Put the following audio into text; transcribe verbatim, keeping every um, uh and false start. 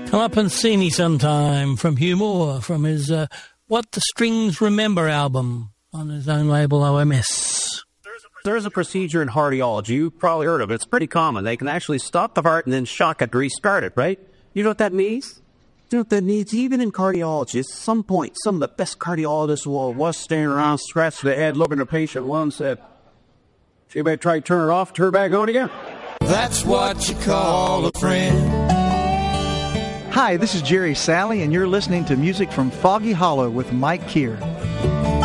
Come up and see me sometime from Hugh Moore from his uh, What the Strings Remember album on his own label O M S. There's a procedure in cardiology. You've probably heard of it. It's pretty common. They can actually stop the heart and then shock it to restart it, right? You know what that means? You know what that means? Even in cardiology, at some point, some of the best cardiologists will was standing around, scratching their head, looking at the patient, one said, anybody try to turn it off, turn it back on again? That's what you call a friend. Hi, this is Jerry Salley, and you're listening to music from Foggy Hollow with Mike Keir.